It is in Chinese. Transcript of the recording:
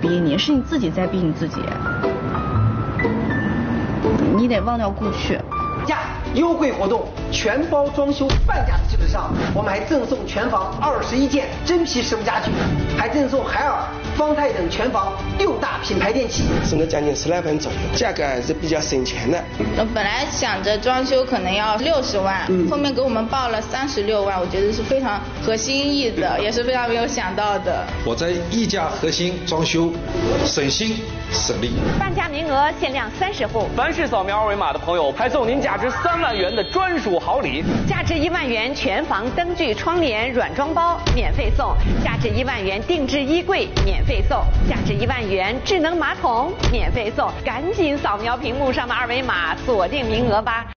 逼你，是你自己在逼你自己。你得忘掉过去。 优惠活动，全包装修半价的基础上，我们还赠送全房21件真皮实木家具，还赠送海尔、方太等全房6大品牌电器， 省了将近10来万左右，价格还是比较省钱的。 我本来想着装修可能要60万，后面给我们报了36万，我觉得是非常合心意的，也是非常没有想到的。 我在一家核心装修，省心省力。 半价名额限量30户， 凡是扫描二维码的朋友，还送您价值3万元的专属好礼， 价值1万元全房灯具窗帘软装包免费送，价值1万元定制衣柜免费送，价值1万元智能马桶免费送，赶紧扫描屏幕上的二维码锁定名额吧。